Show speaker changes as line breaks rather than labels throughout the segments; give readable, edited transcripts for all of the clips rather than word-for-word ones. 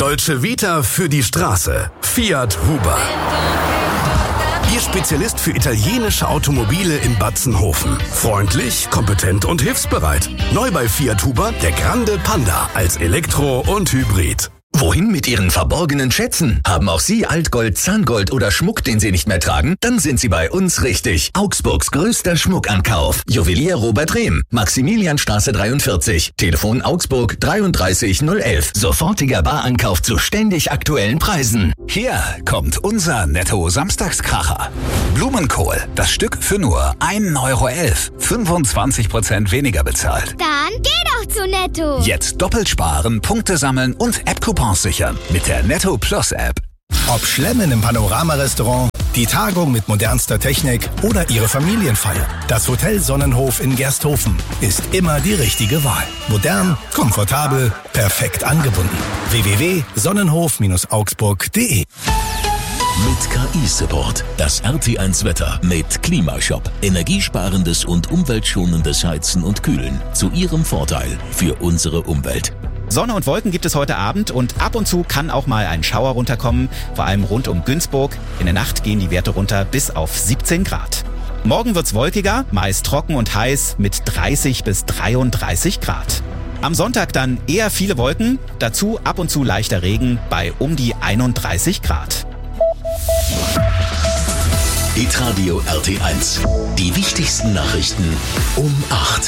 Dolce Vita für die Straße. Fiat Huber. Ihr Spezialist für italienische Automobile in Batzenhofen. Freundlich, kompetent und hilfsbereit. Neu bei Fiat Huber der Grande Panda als Elektro und Hybrid.
Wohin mit Ihren verborgenen Schätzen? Haben auch Sie Altgold, Zahngold oder Schmuck, den Sie nicht mehr tragen? Dann sind Sie bei uns richtig. Augsburgs größter Schmuckankauf. Juwelier Robert Rehm, Maximilianstraße 43. Telefon Augsburg 33011. Sofortiger Barankauf zu ständig aktuellen Preisen.
Hier kommt unser Netto-Samstagskracher. Blumenkohl, das Stück für nur 1,11 Euro. 25% weniger bezahlt.
Dann geh doch zu Netto.
Jetzt doppelt sparen, Punkte sammeln und App-Coupons sichern mit der Netto Plus App.
Ob Schlemmen im Panorama-Restaurant, die Tagung mit modernster Technik oder Ihre Familienfeier. Das Hotel Sonnenhof in Gersthofen ist immer die richtige Wahl. Modern, komfortabel, perfekt angebunden. www.sonnenhof-augsburg.de.
Mit KI-Support. Das RT1 Wetter mit Klimashop. Energiesparendes und umweltschonendes Heizen und Kühlen. Zu Ihrem Vorteil für unsere Umwelt.
Sonne und Wolken gibt es heute Abend und ab und zu kann auch mal ein Schauer runterkommen, vor allem rund um Günzburg. In der Nacht gehen die Werte runter bis auf 17 Grad. Morgen wird's wolkiger, meist trocken und heiß mit 30 bis 33 Grad. Am Sonntag dann eher viele Wolken, dazu ab und zu leichter Regen bei um die 31 Grad.
Hitradio RT1. Die wichtigsten Nachrichten um 8.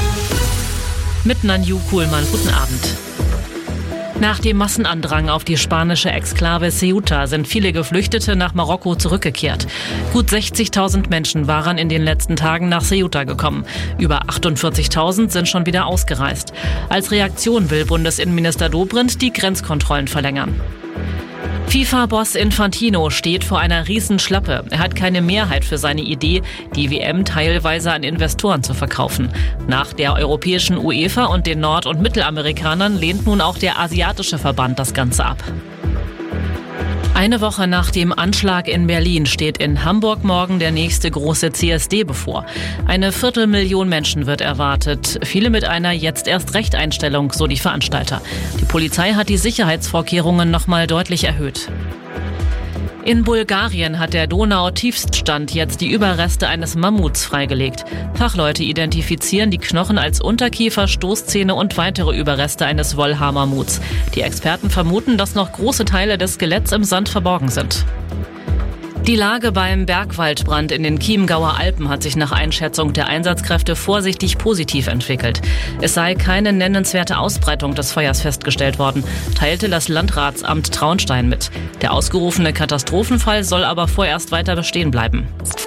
Mit Nanju Kuhlmann, guten Abend. Nach dem Massenandrang auf die spanische Exklave Ceuta sind viele Geflüchtete nach Marokko zurückgekehrt. Gut 60.000 Menschen waren in den letzten Tagen nach Ceuta gekommen. Über 48.000 sind schon wieder ausgereist. Als Reaktion will Bundesinnenminister Dobrindt die Grenzkontrollen verlängern. FIFA-Boss Infantino steht vor einer Riesenschlappe. Er hat keine Mehrheit für seine Idee, die WM teilweise an Investoren zu verkaufen. Nach der europäischen UEFA und den Nord- und Mittelamerikanern lehnt nun auch der asiatische Verband das Ganze ab. Eine Woche nach dem Anschlag in Berlin steht in Hamburg morgen der nächste große CSD bevor. 250.000 Menschen wird erwartet, viele mit einer Jetzt-erst-Recht-Einstellung, so die Veranstalter. Die Polizei hat die Sicherheitsvorkehrungen nochmal deutlich erhöht. In Bulgarien hat der Donau-Tiefststand jetzt die Überreste eines Mammuts freigelegt. Fachleute identifizieren die Knochen als Unterkiefer, Stoßzähne und weitere Überreste eines Wollhaar-Mammuts. Die Experten vermuten, dass noch große Teile des Skeletts im Sand verborgen sind. Die Lage beim Bergwaldbrand in den Chiemgauer Alpen hat sich nach Einschätzung der Einsatzkräfte vorsichtig positiv entwickelt. Es sei keine nennenswerte Ausbreitung des Feuers festgestellt worden, teilte das Landratsamt Traunstein mit. Der ausgerufene Katastrophenfall soll aber vorerst weiter bestehen bleiben.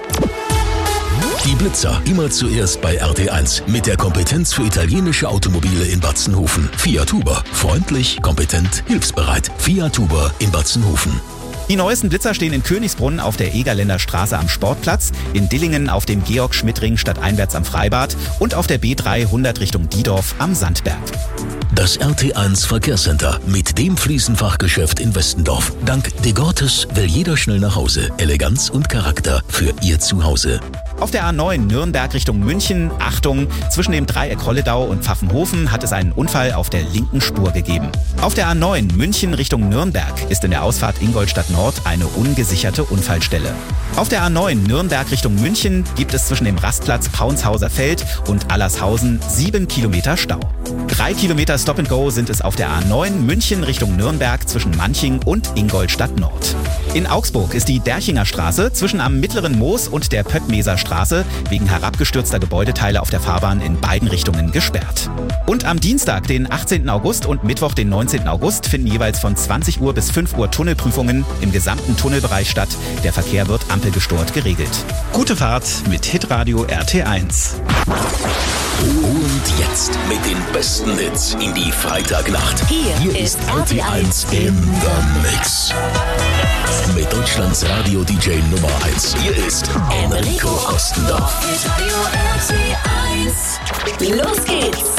Die Blitzer immer zuerst bei RT1 mit der Kompetenz für italienische Automobile in Batzenhofen. Fiat Huber. Freundlich, kompetent, hilfsbereit. Fiat Huber in Batzenhofen.
Die neuesten Blitzer stehen in Königsbrunn auf der Egerländer Straße am Sportplatz, in Dillingen auf dem Georg-Schmidt-Ring stadteinwärts am Freibad und auf der B300 Richtung Diedorf am Sandberg.
Das RT1 Verkehrscenter mit dem Fliesenfachgeschäft in Westendorf. Dank De Gortes will jeder schnell nach Hause. Eleganz und Charakter für Ihr Zuhause.
Auf der A9 Nürnberg Richtung München, Achtung, zwischen dem Dreieck Holledau und Pfaffenhofen hat es einen Unfall auf der linken Spur gegeben. Auf der A9 München Richtung Nürnberg ist in der Ausfahrt Ingolstadt Nord eine ungesicherte Unfallstelle. Auf der A9 Nürnberg Richtung München gibt es zwischen dem Rastplatz Paunshauser Feld und Allershausen 7 Kilometer Stau. 3 Kilometer Stop-and-Go sind es auf der A9 München Richtung Nürnberg zwischen Manching und Ingolstadt Nord. In Augsburg ist die Derchinger Straße zwischen am Mittleren Moos und der Pöttmeser Straße wegen herabgestürzter Gebäudeteile auf der Fahrbahn in beiden Richtungen gesperrt. Und am Dienstag, den 18. August und Mittwoch, den 19. August finden jeweils von 20 Uhr bis 5 Uhr Tunnelprüfungen im gesamten Tunnelbereich statt. Der Verkehr wird ampelgesteuert geregelt. Gute Fahrt mit Hitradio RT1.
Und jetzt mit den besten Hits in die Freitagnacht. Hier ist RT1 in the Mix. Mit Deutschlands Radio-DJ Nummer 1. Hier ist Enrico Ostendorf.
Hitradio RT1. Los geht's!